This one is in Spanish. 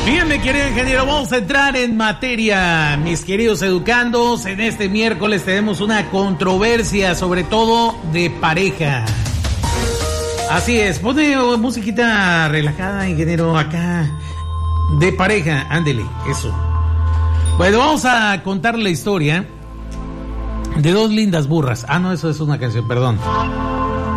Bien, mi querido ingeniero, vamos a entrar en materia, mis queridos educandos. En este miércoles tenemos una controversia, sobre todo de pareja. Así es, pone musiquita relajada, ingeniero, acá, de pareja, ándele, eso. Bueno, vamos a contar la historia de dos lindas burras. Ah, no, eso es una canción, perdón.